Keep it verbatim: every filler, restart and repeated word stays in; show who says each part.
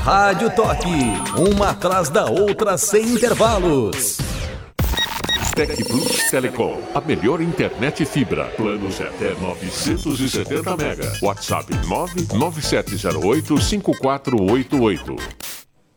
Speaker 1: Rádio Toque, uma atrás da outra sem intervalos.
Speaker 2: Tec Plus Telecom, a melhor internet fibra. Planos de até novecentos e setenta mega. WhatsApp nove nove sete zero oito cinco quatro oito oito.